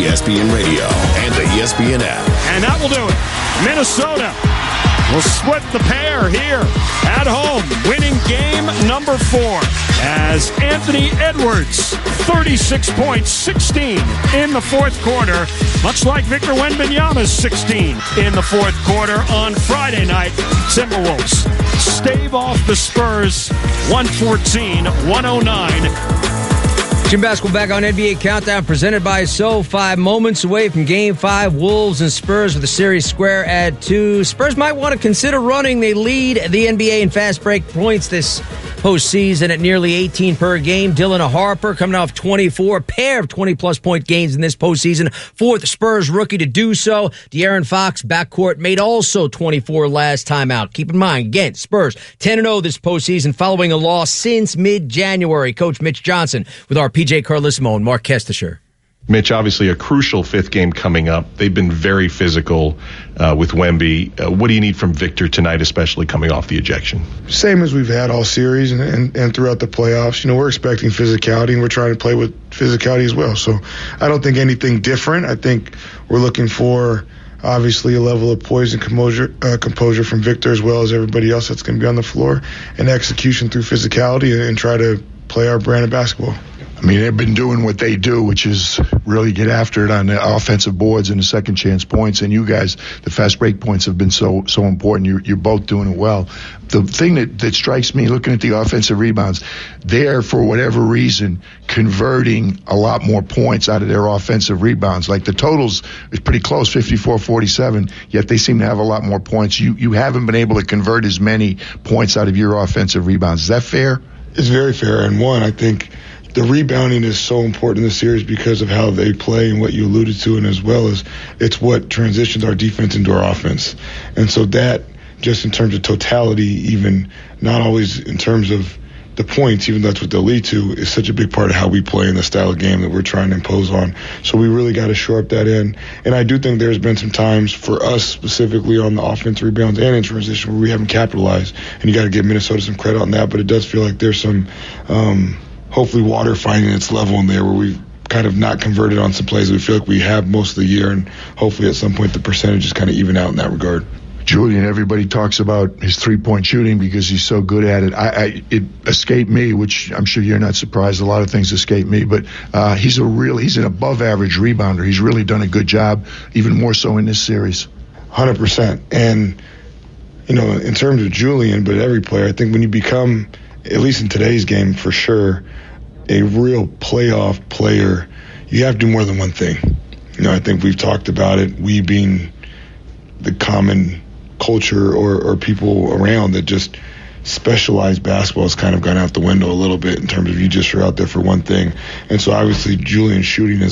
ESPN Radio and the ESPN app. And that will do it. Minnesota will split the pair here at home, winning game number 4 as Anthony Edwards, 36 points, 16 in the fourth quarter, much like Victor Wembanyama's 16 in the fourth quarter on Friday night. Timberwolves stave off the Spurs 114-109. Jim Basketball back on NBA Countdown, presented by SoFi. Moments away from Game 5, Wolves and Spurs with the series square at 2. Spurs might want to consider running. They lead the NBA in fast break points this postseason at nearly 18 per game. Dylan Harper coming off 24, a pair of 20-plus point games in this postseason. Fourth Spurs rookie to do so. De'Aaron Fox, backcourt, made also 24 last time out. Keep in mind, again, Spurs 10-0 this postseason following a loss since mid-January. Coach Mitch Johnson with our PJ Carlissimo and Mark Kestisher. Mitch, obviously a crucial fifth game coming up. They've been very physical with Wemby. What do you need from Victor tonight, especially coming off the ejection? Same as we've had all series and throughout the playoffs. You know, we're expecting physicality, and we're trying to play with physicality as well. So I don't think anything different. I think we're looking for, obviously, a level of poise and composure from Victor as well as everybody else that's going to be on the floor, and execution through physicality and try to play our brand of basketball. I mean, they've been doing what they do, which is really get after it on the offensive boards and the second chance points. And you guys, the fast break points have been so important. You're both doing it well. The thing that strikes me looking at the offensive rebounds, they're, for whatever reason, converting a lot more points out of their offensive rebounds. Like the totals is pretty close, 54-47, yet they seem to have a lot more points. You haven't been able to convert as many points out of your offensive rebounds. Is that fair? It's very fair. And one, I think the rebounding is so important in this series because of how they play and what you alluded to, and as well as it's what transitions our defense into our offense. And so that, just in terms of totality, even not always in terms of the points, even though that's what they'll lead to, is such a big part of how we play in the style of game that we're trying to impose on. So we really got to shore up that end. And I do think there's been some times for us specifically on the offense rebounds and in transition where we haven't capitalized. And you got to give Minnesota some credit on that. But it does feel like there's some hopefully water finding its level in there where we've kind of not converted on some plays that we feel like we have most of the year. And hopefully at some point the percentages kind of even out in that regard. Julian, everybody talks about his three-point shooting because he's so good at it. It escaped me, which I'm sure you're not surprised. A lot of things escape me, but he's an above-average rebounder. He's really done a good job, even more so in this series. 100%. And, you know, in terms of Julian, but every player, I think when you become, at least in today's game for sure, a real playoff player, you have to do more than one thing. You know, I think we've talked about it, we being the common culture or people around that just specialized basketball has kind of gone out the window a little bit in terms of you just are out there for one thing. And so obviously Julian's shooting is